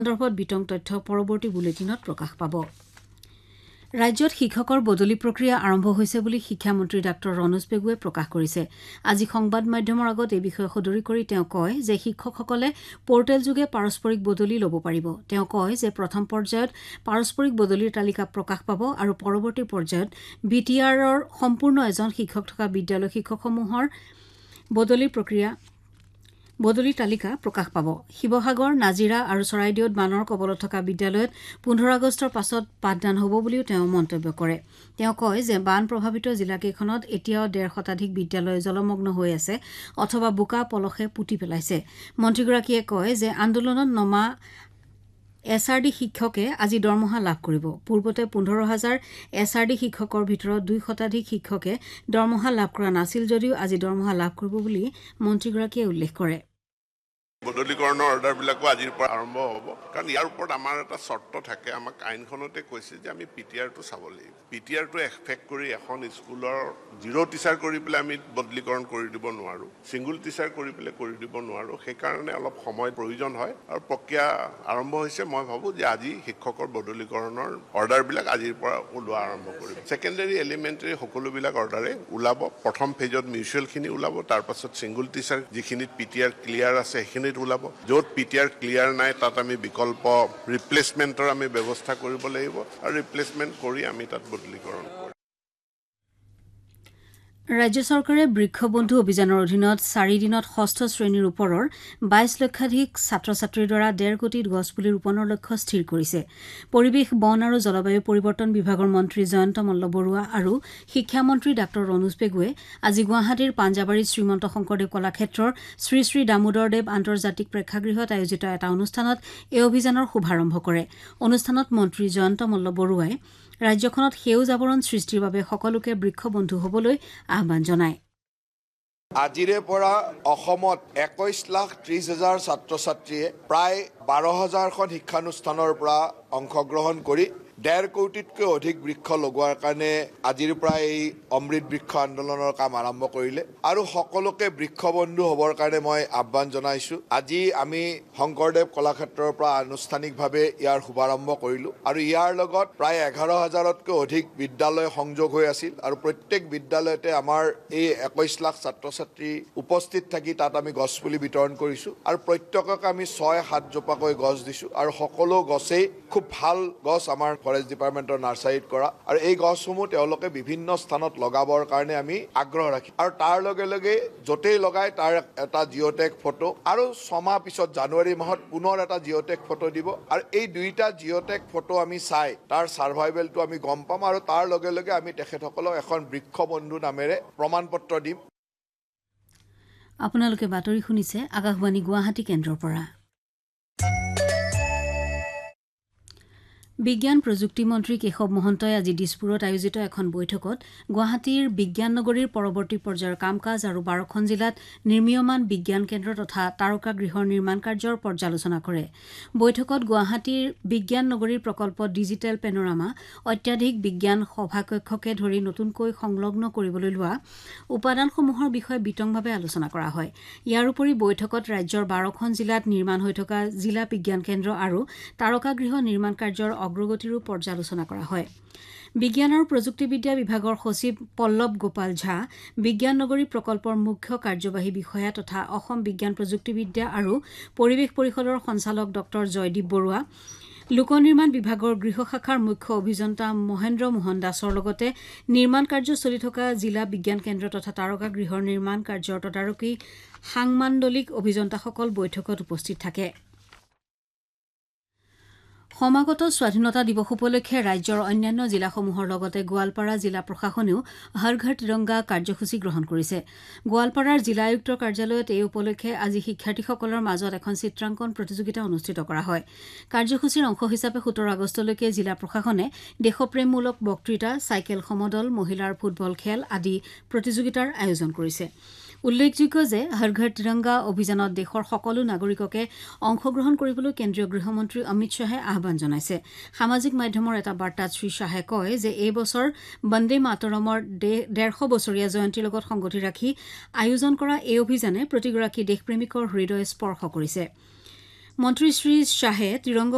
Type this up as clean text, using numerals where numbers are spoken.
সন্দৰ্ভত বিতং তথ্য পৰৱৰ্তী বুলেটিনত প্ৰকাশ পাব। ৰাজ্যত শিক্ষকৰ বদলি প্ৰক্ৰিয়া আৰম্ভ হৈছে বুলি শিক্ষামন্ত্ৰী ডাঃ ৰণোজ পেগুৱে প্ৰকাশ কৰিছে। আজি সংবাদ মাধ্যমৰ আগত এই বিষয়ে সদৰি কৰি তেওঁ কয় যে শিক্ষকসকলে পৰ্টেল যোগে পাৰস্পৰিক বদলি ল'ব পাৰিব। তেওঁ কয় যে প্ৰথম পৰ্যায়ত পাৰস্পৰিক বদলিৰ তালিকা প্ৰকাশ পাব আৰু পৰৱৰ্তী পৰ্যায়ত BTRৰ সম্পূৰ্ণ এজন শিক্ষক থকা বিদ্যালয় শিক্ষকসমূহৰ বদলিৰ তালিকা প্ৰকাশ পাব। শিৱসাগৰ, নাজিৰা আৰু চৰাইদেউত বানৰ কবলত থকা বিদ্যালয়ত 15 আগষ্টৰ পাছত পাঠদান হ'ব বুলিও তেওঁ মন্তব্য কৰে। তেওঁ কয় যে বান প্ৰভাৱিত জিলাকেইখনত এতিয়াও 1.5 শতাধিক বিদ্যালয় জলমগ্ন হৈ আছে অথবা বোকা পলসে পুতি পেলাইছে। মন্ত্ৰীগৰাকীয়ে কয় যে আন্দোলনত নমা SRD শিক্ষকে আজি দৰমহা লাভ কৰিব। পূৰ্বতে 15,000 SRD শিক্ষকৰ ভিতৰত 2 শতাধিক শিক্ষকে দৰমহা লাভ কৰা নাছিল যদিও আজি দৰমহা লাভ কৰিব বুলি মন্ত্ৰীগৰাকীয়ে উল্লেখ কৰে। বদলীকৰণৰ অৰ্ডাৰবিলাকো আজিৰ পৰা আৰম্ভ হ'ব, কাৰণ ইয়াৰ ওপৰত আমাৰ এটা চৰ্ত থাকে। আমাক আইনখনতে কৈছে যে আমি PTRটো চাব লাগিব। PTRটো এফেক্ট কৰি এখন স্কুলৰ 0 টিচাৰ কৰি পেলাই আমি বদলীকৰণ কৰি দিব নোৱাৰোঁ, ছিংগুল টিচাৰ কৰি পেলাই কৰি দিব নোৱাৰোঁ। সেইকাৰণে অলপ সময় প্ৰয়োজন হয় আৰু প্ৰক্ৰিয়া আৰম্ভ হৈছে। মই ভাবোঁ যে আজি শিক্ষকৰ বদলীকৰণৰ অৰ্ডাৰবিলাক আজিৰ পৰা ওলোৱা আৰম্ভ কৰিব। ছেকেণ্ডেৰী এলিমেণ্টেৰী সকলোবিলাক অৰ্ডাৰে ওলাব। প্ৰথম ফেজত মিউচুৱেলখিনি ওলাব, তাৰপাছত ছিংগুল টিচাৰ যিখিনিত PTR ক্লিয়াৰ আছে সেইখিনি ওলাব। য'ত PTR ক্লিয়াৰ নাই তাত আমি বিকল্প ৰিপ্লেচমেণ্টৰ আমি ব্যৱস্থা কৰিব লাগিব আৰু ৰিপ্লেচমেণ্ট কৰি আমি তাত বদলীকৰণ কৰিম। ৰাজ্য চৰকাৰে বৃক্ষবন্ধু অভিযানৰ অধীনত 4 দিনত 6ষ্ঠ শ্ৰেণীৰ ওপৰৰ 22 লক্ষাধিক ছাত্ৰ ছাত্ৰীৰ দ্বাৰা 1.5 কোটি গছপুলি ৰোপণৰ লক্ষ্য স্থিৰ কৰিছে। পৰিৱেশ, বন আৰু জলবায়ু পৰিৱৰ্তন বিভাগৰ মন্ত্ৰী জয়ন্ত মল্ল বৰুৱা আৰু শিক্ষামন্ত্ৰী ডাঃ ৰণোজ পেগুৱে আজি গুৱাহাটীৰ পাঞ্জাবাৰীত শ্ৰীমন্ত শংকৰদেৱ কলাক্ষেত্ৰৰ শ্ৰী শ্ৰী দামোদৰদেৱ আন্তৰ্জাতিক প্ৰেক্ষাগৃহত আয়োজিত এটা অনুষ্ঠানত এই অভিযানৰ শুভাৰম্ভ কৰে। অনুষ্ঠানত মন্ত্ৰী জয়ন্ত মল্ল বৰুৱাই ৰাজ্যখনত সেউজ আৱৰণ সৃষ্টিৰ বাবে সকলোকে বৃক্ষবন্ধু হ'বলৈ আহ্বান জনায়। আজিৰে পৰা অসমত 21,30,000 ছাত্ৰ ছাত্ৰীয়ে প্ৰায় 12,000খন শিক্ষানুষ্ঠানৰ পৰা অংশগ্ৰহণ কৰি 1.5 কোটিতকৈ অধিক বৃক্ষ লগোৱাৰ কাৰণে আজিৰ পৰা এই অমৃত বৃক্ষ আন্দোলনৰ কাম আৰম্ভ কৰিলে আৰু সকলোকে বৃক্ষবন্ধু হ'বৰ কাৰণে মই আহ্বান জনাইছোঁ। আজি আমি শংকৰদেৱ কলাক্ষেত্ৰৰ পৰা আনুষ্ঠানিকভাৱে ইয়াৰ শুভাৰম্ভ কৰিলোঁ আৰু ইয়াৰ লগত প্ৰায় 11,000তকৈ অধিক বিদ্যালয় সংযোগ হৈ আছিল আৰু প্ৰত্যেক বিদ্যালয়তে আমাৰ এই 21 লাখ ছাত্ৰ ছাত্ৰী উপস্থিত থাকি তাত আমি গছপুলি বিতৰণ কৰিছোঁ আৰু প্ৰত্যেককে আমি 6-7 জোপাকৈ গছ দিছোঁ আৰু সকলো গছেই খুব ভাল গছ আমাৰ ফৰেষ্ট ডিপাৰ্টমেণ্টৰ নাৰ্চাৰীত কৰা আৰু এই গছসমূহ তেওঁলোকে বিভিন্ন স্থানত লগাবৰ কাৰণে আমি আগ্ৰহ ৰাখিম আৰু তাৰ লগে লগে য'তেই লগাই তাৰ এটা জিঅ'টেক ফটো আৰু 6 মাহ পিছত জানুৱাৰী মাহত পুনৰ এটা জিঅ'টেক ফটো দিব আৰু এই দুইটা জিঅ'টেক ফটো আমি চাই তাৰ ছাৰ্ভাইভেলটো আমি গম পাম আৰু তাৰ লগে লগে আমি তেখেতসকলক এখন বৃক্ষবন্ধু নামেৰে প্ৰমাণ পত্ৰ দিম। আপোনালোকে বাতৰি শুনিছে আকাশবাণী গুৱাহাটী কেন্দ্ৰৰ পৰা। বিজ্ঞান প্ৰযুক্তি মন্ত্ৰী কেশৱ মহন্তই আজি দিছপুৰত আয়োজিত এখন বৈঠকত গুৱাহাটীৰ বিজ্ঞান নগৰীৰ পৰৱৰ্তী পৰ্যায়ৰ কাম কাজ আৰু 12খন জিলাত নিৰ্মীয়মান বিজ্ঞান কেন্দ্ৰ তথা তাৰকা গৃহৰ নিৰ্মাণ কাৰ্যৰ পৰ্যালোচনা কৰে। বৈঠকত গুৱাহাটীৰ বিজ্ঞান নগৰীৰ প্ৰকল্প ডিজিটেল পেনোৰামা, অত্যাধিক বিজ্ঞান সভাকক্ষকে ধৰি নতুনকৈ সংলগ্ন কৰিবলৈ লোৱা উপাদানসমূহৰ বিষয়ে বিতংভাৱে আলোচনা কৰা হয়। ইয়াৰ উপৰি বৈঠকত ৰাজ্যৰ 12খন জিলাত নিৰ্মাণ হৈ থকা জিলা বিজ্ঞান কেন্দ্ৰ আৰু তাৰকা গৃহ নিৰ্মাণ কাৰ্যৰ অগ্ৰগতিৰো পৰ্যালোচনা কৰা হয়। বিজ্ঞান আৰু প্ৰযুক্তিবিদ্যা বিভাগৰ সচিব পল্লৱ গোপাল ঝা, বিজ্ঞান নগৰী প্ৰকল্পৰ মুখ্য কাৰ্যবাহী বিষয়া তথা অসম বিজ্ঞান প্ৰযুক্তিবিদ্যা আৰু পৰিৱেশ পৰিষদৰ সঞ্চালক ডঃ জয়দীপ বৰুৱা, লোক নিৰ্মাণ বিভাগৰ গৃহ শাখাৰ মুখ্য অভিযন্তা মহেন্দ্ৰ মোহন দাসৰ লগতে নিৰ্মাণ কাৰ্য চলি থকা জিলা বিজ্ঞান কেন্দ্ৰ তথা তাৰকা গৃহৰ নিৰ্মাণ কাৰ্যৰ তদাৰকী সাংমাণ্ডলিক অভিযন্তাসকল বৈঠকত উপস্থিত থাকে। সমাগত স্বাধীনতা দিৱস উপলক্ষে ৰাজ্যৰ অন্যান্য জিলাসমূহৰ লগতে গোৱালপাৰা জিলা প্ৰশাসনেও হৰ ঘৰ তিৰংগা কাৰ্যসূচী গ্ৰহণ কৰিছে। গোৱালপাৰাৰ জিলা আয়ুক্তৰ কাৰ্যালয়ত এই উপলক্ষে আজি শিক্ষাৰ্থীসকলৰ মাজত এখন চিত্ৰাংকন প্ৰতিযোগিতা অনুষ্ঠিত কৰা হয়। কাৰ্যসূচীৰ অংশ হিচাপে 17 আগষ্টলৈকে জিলা প্ৰশাসনে দেশপ্ৰেমমূলক বক্তৃতা, চাইকেল সমদল, মহিলাৰ ফুটবল খেল আদি প্ৰতিযোগিতাৰ আয়োজন কৰিছে। উল্লেখযোগ্য যে হৰ ঘৰ তিৰংগা অভিযানত দেশৰ সকলো নাগৰিককে অংশগ্ৰহণ কৰিবলৈ কেন্দ্ৰীয় গৃহমন্ত্ৰী অমিত শ্বাহে আহ্বান জনাইছে। সামাজিক মাধ্যমৰ এটা বাৰ্তাত শ্ৰীশ্বাহে কয় যে এই বছৰ বন্দে মাতৰমৰ 150 বছৰীয়া জয়ন্তীৰ লগত সংগতি ৰাখি আয়োজন কৰা এই অভিযানে প্ৰতিগৰাকী দেশপ্ৰেমিকৰ হৃদয় স্পৰ্শ কৰিছে। মন্ত্ৰী শ্ৰী শ্বাহে তিৰংগ